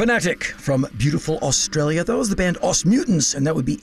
Fanatic from beautiful Australia. That was the band Ausmutants, and that would be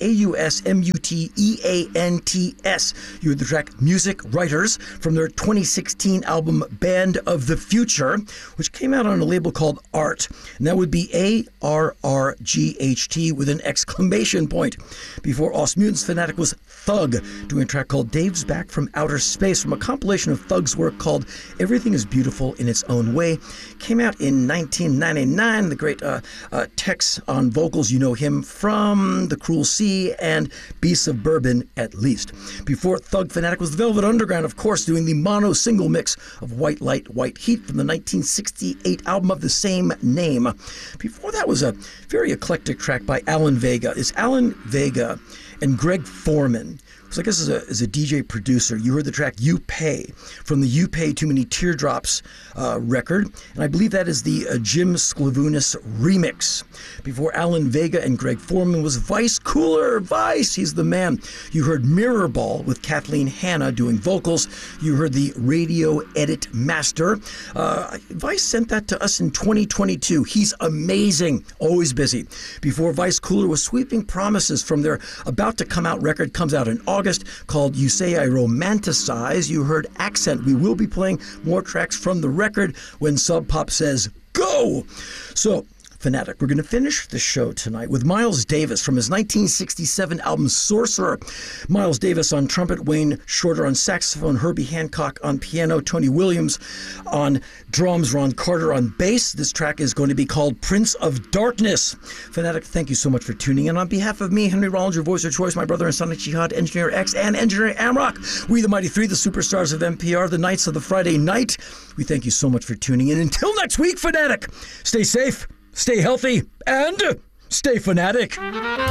Ausmuteants. You heard the track Music Writers from their 2016 album Band of the Future, which came out on a label called Art. And that would be ARRGHT with an exclamation point. Before Ausmutants, Fanatic was Thug, doing a track called Dave's Back from Outer Space from a compilation of Thug's work called Everything is Beautiful in Its Own Way. Came out in 1999. The great Tex on vocals, you know him from The Cruel Sea and Beasts of Bourbon, at least. Before Thug, Fanatic was the Velvet Underground, of course, doing the mono single mix of White Light, White Heat from the 1968 album of the same name. Before that was a very eclectic track by Alan Vega. It's Alan Vega and Greg Foreman. So I guess as a DJ producer, you heard the track You Pay from the You Pay Too Many Teardrops record, and I believe that is the Jim Sklavounis remix. Before Alan Vega and Greg Foreman was Vice Cooler. Vice, he's the man. You heard Mirror Ball with Kathleen Hanna doing vocals. You heard the Radio Edit Master. Vice sent that to us in 2022. He's amazing, always busy. Before Vice Cooler was Sweeping Promises from their about-to-come-out record, comes out in August, called You Say I Romanticize. You heard Accent. We will be playing more tracks from the record when Sub Pop says go. So, Fanatic, we're going to finish the show tonight with Miles Davis from his 1967 album Sorcerer. Miles Davis on trumpet, Wayne Shorter on saxophone, Herbie Hancock on piano, Tony Williams on drums, Ron Carter on bass. This track is going to be called Prince of Darkness. Fanatic, thank you so much for tuning in. On behalf of me, Henry Rollins, your voice of choice, my brother and Sonic Jihad, Engineer X, and Engineer Amrock, we the Mighty Three, the superstars of NPR, the Knights of the Friday Night, we thank you so much for tuning in. Until next week, Fanatic, stay safe, stay healthy, and stay fanatic.